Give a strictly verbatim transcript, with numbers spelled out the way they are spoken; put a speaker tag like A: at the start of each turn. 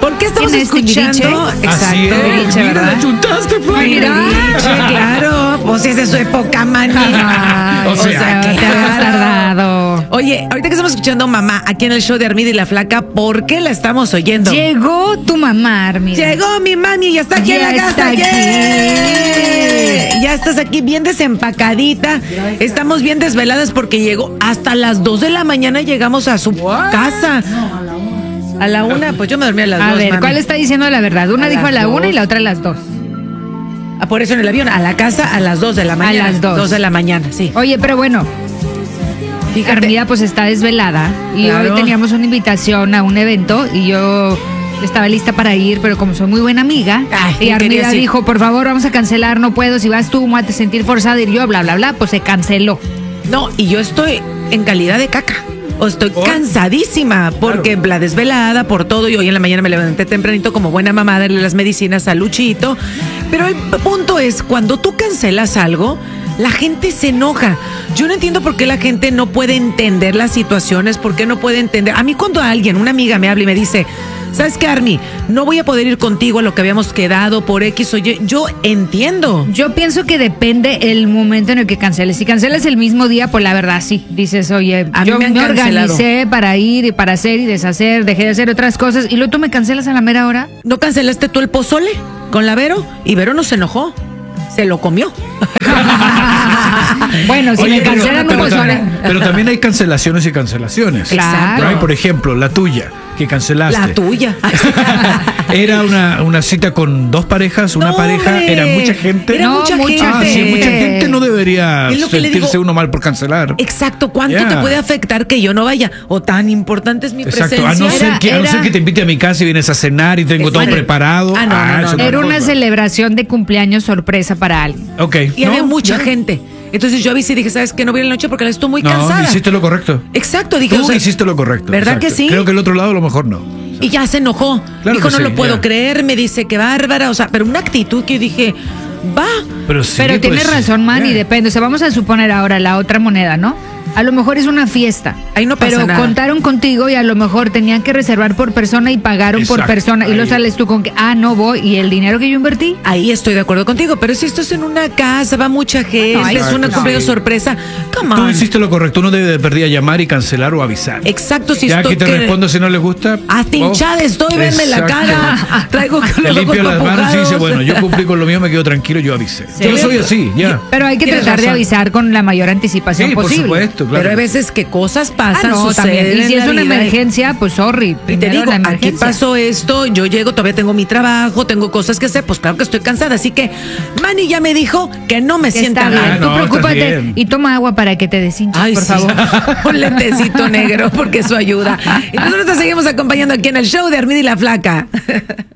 A: ¿Por qué estamos
B: ¿Quién es
A: escuchando?
B: Timbiriche?
A: Exacto.
C: Así es.
B: Timbiriche,
C: Mira,
B: ¿verdad?
C: la chuntaste, Flavia.
A: Timbiriche, claro. Pues es de su época, mani.
B: Ay,
C: O sea,
B: te habías
A: claro.
B: tardado.
A: Oye, ahorita que estamos escuchando Mamá aquí en el show de Armida y la Flaca, ¿por qué la estamos oyendo?
B: Llegó tu mamá, Armida.
A: Llegó mi mami y ya está aquí
B: Ya
A: en la
B: está
A: casa.
B: aquí.
A: ¡Yeah! Ya estás aquí bien desempacadita. Estamos bien desveladas porque llegó hasta las dos de la mañana. Llegamos a su casa. A la una, pues yo me dormí a las
B: A
A: dos.
B: ver,
A: mami.
B: ¿cuál está diciendo la verdad? Una
A: A
B: dijo a
A: las
B: la una
A: dos.
B: y la otra a las dos.
A: Ah, por eso en el avión, a la casa a las dos de la mañana.
B: las dos.
A: Dos de la mañana, sí.
B: Oye, pero bueno,
A: Fíjate.
B: Armida pues está desvelada y
A: Claro.
B: hoy teníamos una invitación a un evento y yo estaba lista para ir, pero como soy muy buena amiga,
A: Ay,
B: y
A: ¿qué
B: Armida
A: querías ir?
B: dijo, por favor, vamos a cancelar, no puedo, si vas tú, me vas a sentir forzada a ir yo, bla, bla, bla, pues se canceló.
A: No, y yo estoy en calidad de caca. O estoy
C: Oh.
A: cansadísima porque la desvelada por todo y hoy en la mañana me levanté tempranito como buena mamá a darle las medicinas a Luchito. Pero el punto es, cuando tú cancelas algo, la gente se enoja. Yo no entiendo por qué la gente no puede entender las situaciones, por qué no puede entender. A mí cuando alguien, una amiga me habla y me dice, ¿sabes qué, Armi? No voy a poder ir contigo a lo que habíamos quedado por X o Y. Yo entiendo.
B: Yo pienso que depende el momento en el que canceles. Si cancelas el mismo día, pues la verdad sí. Dices, oye,
A: A mí
B: yo
A: me
B: me,
A: han cancelado.
B: organicé para ir y para hacer y deshacer, dejé de hacer otras cosas y luego tú me cancelas a la mera hora.
A: ¿No cancelaste tú el pozole con la Vero? Y Vero no se enojó. Se lo comió.
B: Bueno, si
C: Oye,
B: me
C: pero-
B: cancelan un
C: pero,
B: pozole.
C: también, pero también hay cancelaciones y cancelaciones.
B: Claro.
C: Right, por ejemplo, la tuya, que cancelaste.
A: La tuya.
C: Era una, una cita con dos parejas, una
A: No,
C: pareja,
A: hombre.
C: era mucha gente.
A: Era
B: No,
A: mucha,
B: mucha
C: Ah,
A: gente.
C: sí, mucha gente no debería
A: Es lo que le
C: sentirse
A: digo.
C: uno mal por cancelar.
A: Exacto, ¿cuánto
C: Yeah.
A: te puede afectar que yo no vaya? O tan importante es mi
C: Exacto,
A: presencia.
C: a no, ser
B: Era-
C: que, a no
B: era-
C: ser que te invite a mi casa y vienes a cenar y tengo todo
A: Bueno.
C: preparado.
A: Ah, no, no, no,
C: eso
A: no.
C: es
B: Era
C: otra
B: una
C: cosa.
B: celebración de cumpleaños sorpresa para alguien.
C: Ok.
A: Y había
C: No,
A: mucha
C: ya.
A: gente. Entonces yo avisé y dije, ¿sabes qué? No voy a ir en la noche porque la estoy muy
C: No,
A: cansada.
C: hiciste lo correcto.
A: Exacto, dije.
C: Tú
A: o sea,
C: hiciste lo correcto.
A: ¿Verdad
C: exacto.
A: que sí?
C: Creo que el otro lado a lo mejor no.
A: Y ya se enojó.
C: Claro
A: Dijo,
C: que
A: no
C: sí,
A: lo puedo
C: ya.
A: creer. Me dice, qué bárbara. O sea, pero una actitud que yo dije, va.
C: Pero sí,
B: Pero tienes
C: pues,
B: razón, man, y
C: yeah.
B: depende. O sea, vamos a suponer ahora la otra moneda, ¿no? A lo mejor es una fiesta.
A: Ahí no pasa
B: pero
A: nada.
B: contaron contigo y a lo mejor tenían que reservar por persona y pagaron por
C: Exacto,
B: persona. Y
C: ahí.
B: luego sales tú con que, ah, no voy. Y el dinero que yo invertí.
A: Ahí estoy de acuerdo contigo. Pero si esto es en una casa, va mucha gente,
B: ahí
A: es
B: sí,
A: una
B: no.
A: cumpleaños sorpresa. Come
C: Tú
A: on.
C: hiciste lo correcto. Uno debe de perder a llamar y cancelar o avisar.
A: Exacto, si
C: ya
A: estoy
C: aquí te
A: que-
C: respondo si no les gusta.
A: Hasta
C: oh,
A: hinchada estoy, venme la
C: exacto.
A: cara. Traigo
C: Te
A: los ojos
C: limpio las manos y
A: papujados.
C: dice, bueno, yo cumplí con lo mío, me quedo tranquilo, yo avisé. Yo soy así, ya.
B: Pero hay que
A: Tienes
B: tratar de
A: razón.
B: avisar con la mayor anticipación
C: Sí, por
B: posible.
C: supuesto, claro.
A: Pero hay veces que cosas
B: Ah,
A: pasan,
B: no, también.
A: suceden
B: Y si
A: en
B: es
A: la
B: una
A: vida.
B: emergencia, pues sorry.
A: Y te
B: primero
A: digo,
B: la
A: aquí
B: emergencia.
A: pasó esto, yo llego, todavía tengo mi trabajo, tengo cosas que hacer, pues claro que estoy cansada. Así que Manny ya me dijo que no me
B: Que
A: sienta
B: está
A: bien.
B: bien.
C: Ah,
B: Tú
C: no, estás
B: preocúpate
C: bien.
B: y toma agua para que te deshinches,
A: Ay,
B: por
A: sí.
B: favor.
A: Un lentecito negro, porque eso ayuda. Y nosotros te seguimos acompañando aquí en el show de Armida y la Flaca.